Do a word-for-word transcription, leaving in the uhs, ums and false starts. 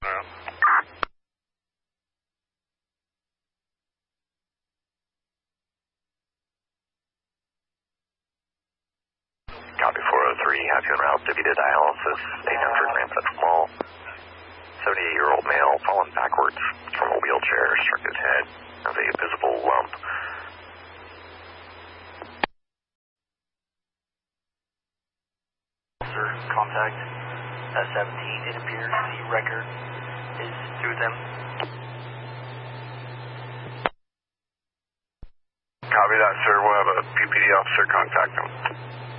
Uh, Copy four oh three, have you en route to Vita dialysis, eight hundred Rampant Mall. seventy-eight-year-old male fallen backwards from a wheelchair, struck his head, has a visible lump. Sir, contact S seventeen. It appears the record is through them. Copy that, sir. We'll have a P P D officer contact him.